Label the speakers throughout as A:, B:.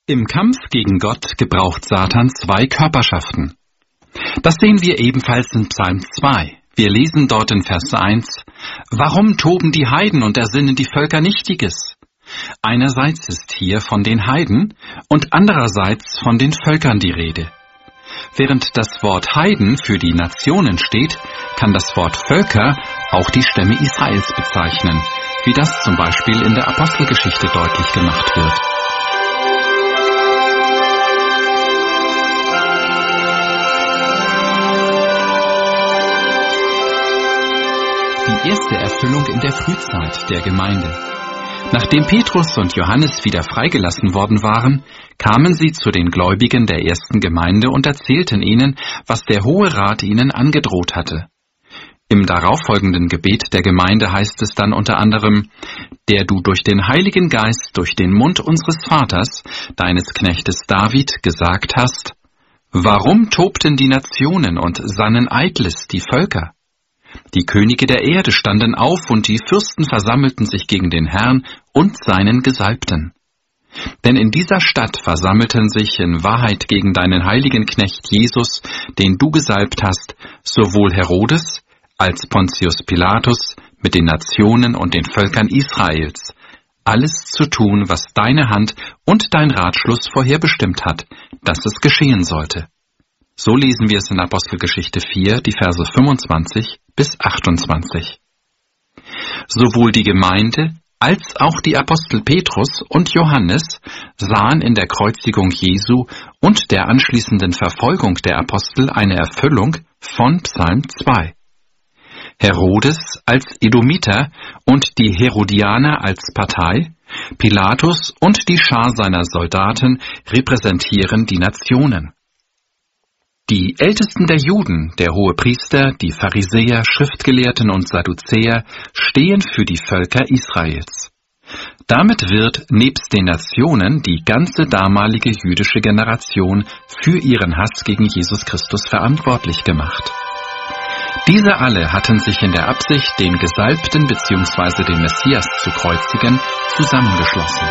A: Im Kampf gegen Gott gebraucht Satan zwei Körperschaften. Das sehen wir ebenfalls in Psalm 2. Wir lesen dort in Vers 1, »Warum toben die Heiden und ersinnen die Völker Nichtiges?« Einerseits ist hier von den Heiden und andererseits von den Völkern die Rede. Während das Wort Heiden für die Nationen steht, kann das Wort Völker auch die Stämme Israels bezeichnen, wie das zum Beispiel in der Apostelgeschichte deutlich gemacht wird. Die erste Erfüllung in der Frühzeit der Gemeinde. Nachdem Petrus und Johannes wieder freigelassen worden waren, kamen sie zu den Gläubigen der ersten Gemeinde und erzählten ihnen, was der Hohe Rat ihnen angedroht hatte. Im darauffolgenden Gebet der Gemeinde heißt es dann unter anderem, der du durch den Heiligen Geist, durch den Mund unseres Vaters, deines Knechtes David, gesagt hast, warum tobten die Nationen und sannen Eitles die Völker? Die Könige der Erde standen auf und die Fürsten versammelten sich gegen den Herrn und seinen Gesalbten. Denn in dieser Stadt versammelten sich in Wahrheit gegen deinen heiligen Knecht Jesus, den du gesalbt hast, sowohl Herodes als Pontius Pilatus mit den Nationen und den Völkern Israels, alles zu tun, was deine Hand und dein Ratschluss vorherbestimmt hat, dass es geschehen sollte. So lesen wir es in Apostelgeschichte 4, die Verse 25 bis 28. Sowohl die Gemeinde als auch die Apostel Petrus und Johannes sahen in der Kreuzigung Jesu und der anschließenden Verfolgung der Apostel eine Erfüllung von Psalm 2. Herodes als Edomiter und die Herodianer als Partei, Pilatus und die Schar seiner Soldaten repräsentieren die Nationen. Die Ältesten der Juden, der Hohepriester, die Pharisäer, Schriftgelehrten und Sadduzäer stehen für die Völker Israels. Damit wird nebst den Nationen die ganze damalige jüdische Generation für ihren Hass gegen Jesus Christus verantwortlich gemacht. Diese alle hatten sich in der Absicht, den Gesalbten bzw. den Messias zu kreuzigen, zusammengeschlossen.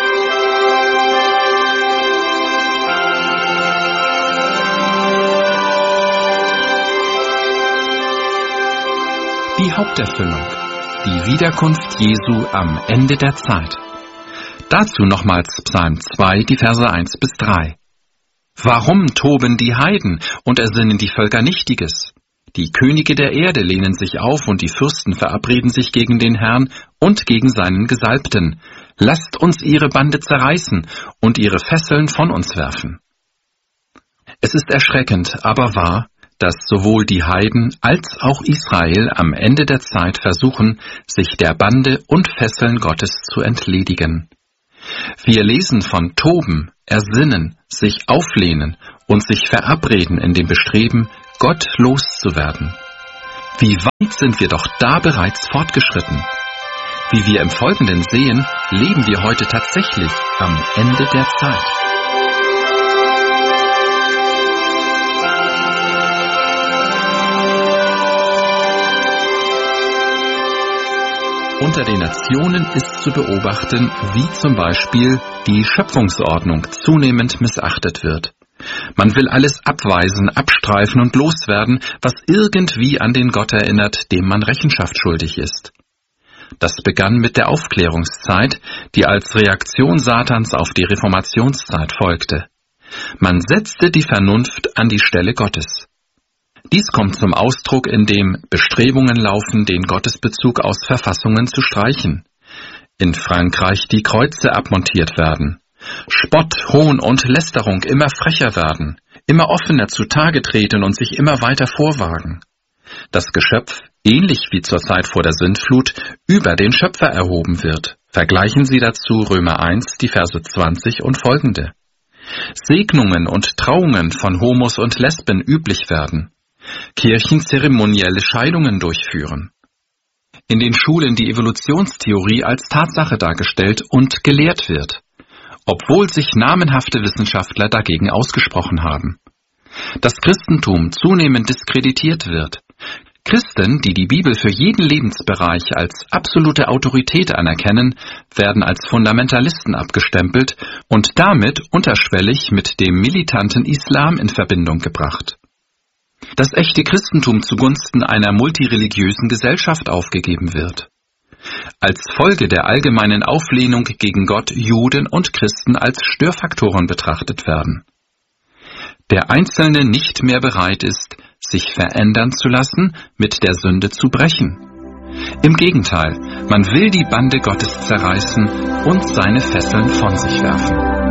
A: Die Haupterfüllung, die Wiederkunft Jesu am Ende der Zeit. Dazu nochmals Psalm 2, die Verse 1 bis 3. Warum toben die Heiden und ersinnen die Völker Nichtiges? Die Könige der Erde lehnen sich auf und die Fürsten verabreden sich gegen den Herrn und gegen seinen Gesalbten. Lasst uns ihre Bande zerreißen und ihre Fesseln von uns werfen. Es ist erschreckend, aber wahr, dass sowohl die Heiden als auch Israel am Ende der Zeit versuchen, sich der Bande und Fesseln Gottes zu entledigen. Wir lesen von Toben, Ersinnen, sich auflehnen und sich verabreden in dem Bestreben, Gott loszuwerden. Wie weit sind wir doch da bereits fortgeschritten? Wie wir im Folgenden sehen, leben wir heute tatsächlich am Ende der Zeit. Unter den Nationen ist zu beobachten, wie zum Beispiel die Schöpfungsordnung zunehmend missachtet wird. Man will alles abweisen, abstreifen und loswerden, was irgendwie an den Gott erinnert, dem man Rechenschaft schuldig ist. Das begann mit der Aufklärungszeit, die als Reaktion Satans auf die Reformationszeit folgte. Man setzte die Vernunft an die Stelle Gottes. Dies kommt zum Ausdruck, indem Bestrebungen laufen, den Gottesbezug aus Verfassungen zu streichen. In Frankreich die Kreuze abmontiert werden. Spott, Hohn und Lästerung immer frecher werden, immer offener zutage treten und sich immer weiter vorwagen. Das Geschöpf, ähnlich wie zur Zeit vor der Sintflut, über den Schöpfer erhoben wird. Vergleichen Sie dazu Römer 1, die Verse 20 und folgende. Segnungen und Trauungen von Homos und Lesben üblich werden. Kirchen zeremonielle Scheidungen durchführen. In den Schulen die Evolutionstheorie als Tatsache dargestellt und gelehrt wird, obwohl sich namenhafte Wissenschaftler dagegen ausgesprochen haben. Das Christentum zunehmend diskreditiert wird. Christen, die die Bibel für jeden Lebensbereich als absolute Autorität anerkennen, werden als Fundamentalisten abgestempelt und damit unterschwellig mit dem militanten Islam in Verbindung gebracht. Das echte Christentum zugunsten einer multireligiösen Gesellschaft aufgegeben wird. Als Folge der allgemeinen Auflehnung gegen Gott Juden und Christen als Störfaktoren betrachtet werden. Der Einzelne nicht mehr bereit ist, sich verändern zu lassen, mit der Sünde zu brechen. Im Gegenteil, man will die Bande Gottes zerreißen und seine Fesseln von sich werfen.